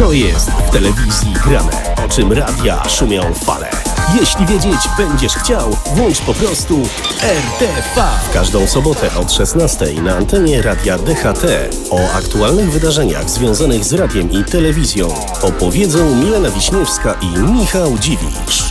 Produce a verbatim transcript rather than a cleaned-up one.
Co jest w telewizji grane? O czym radia szumią fale? Jeśli wiedzieć będziesz chciał, włącz po prostu R T V. W każdą sobotę od szesnastej na antenie Radia D H T o aktualnych wydarzeniach związanych z radiem i telewizją opowiedzą Milena Wiśniewska i Michał Dziwisz.